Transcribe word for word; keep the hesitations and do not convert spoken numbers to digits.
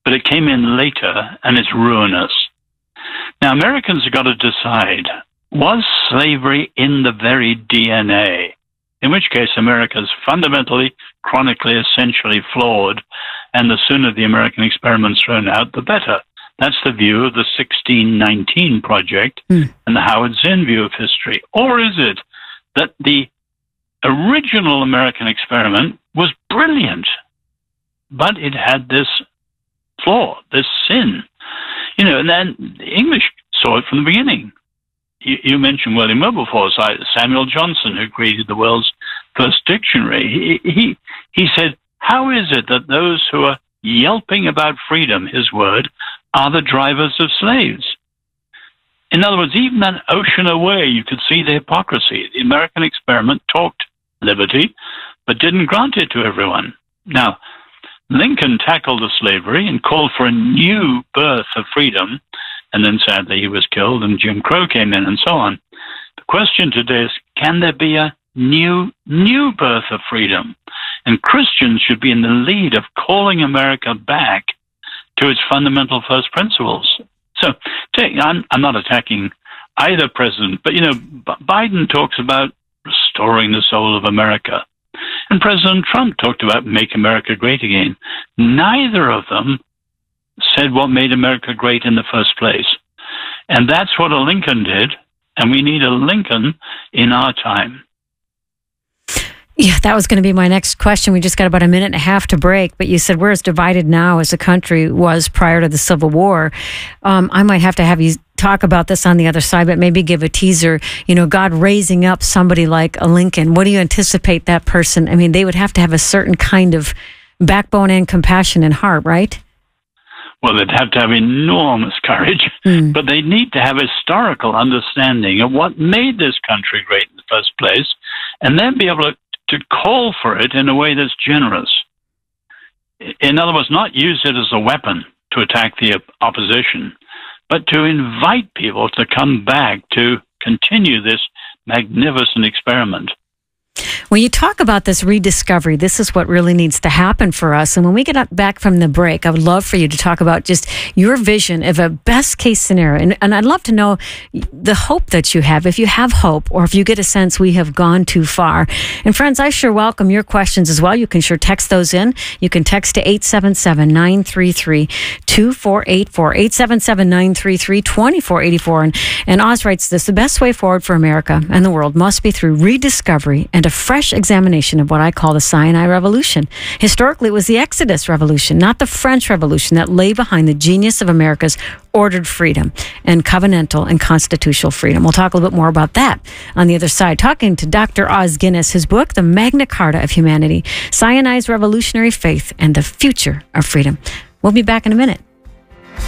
but it came in later, and it's ruinous. Now, Americans have got to decide, was slavery in the very D N A? In which case, America is fundamentally, chronically, essentially flawed, and the sooner the American experiment's thrown out, the better. That's the view of the sixteen nineteen Project mm. and the Howard Zinn view of history. Or is it that the original American experiment was brilliant, but it had this flaw, this sin? You know, and then the English saw it from the beginning. You, you mentioned William Wilberforce, Samuel Johnson, who created the world's first dictionary. He, he, he said, how is it that those who are yelping about freedom, his word, are the drivers of slaves? In other words, even an ocean away, you could see the hypocrisy. The American experiment talked liberty, but didn't grant it to everyone. Now, Lincoln tackled the slavery and called for a new birth of freedom, and then sadly he was killed and Jim Crow came in and so on. The question today is, can there be a new, new birth of freedom? And Christians should be in the lead of calling America back to its fundamental first principles. So take, I'm, I'm not attacking either president, but, you know, B- Biden talks about restoring the soul of America. And President Trump talked about make America great again. Neither of them said what made America great in the first place. And that's what a Lincoln did. And we need a Lincoln in our time. Yeah, that was going to be my next question. We just got about a minute and a half to break, but you said we're as divided now as the country was prior to the Civil War. Um, I might have to have you talk about this on the other side, but maybe give a teaser. You know, God raising up somebody like a Lincoln. What do you anticipate that person? I mean, they would have to have a certain kind of backbone and compassion and heart, right? Well, they'd have to have enormous courage, mm. but they need to have historical understanding of what made this country great in the first place, and then be able to to call for it in a way that's generous. In other words, not use it as a weapon to attack the opposition, but to invite people to come back to continue this magnificent experiment. When you talk about this rediscovery, this is what really needs to happen for us. And when we get back from the break, I would love for you to talk about just your vision of a best case scenario. And, and I'd love to know the hope that you have, if you have hope, or if you get a sense we have gone too far. And friends, I sure welcome your questions as well. You can sure text those in. You can text to eight seven seven, nine three three, two four eight four, eight seven seven, nine three three, two four eight four. And, and Oz writes this: the best way forward for America and the world must be through rediscovery and a fresh examination of what I call the Sinai Revolution. Historically, it was the Exodus Revolution, not the French Revolution, that lay behind the genius of America's ordered freedom and covenantal and constitutional freedom. We'll talk a little bit more about that on the other side. Talking to Doctor Os Guinness, his book, The Magna Carta of Humanity, Sinai's Revolutionary Faith and the Future of Freedom. We'll be back in a minute.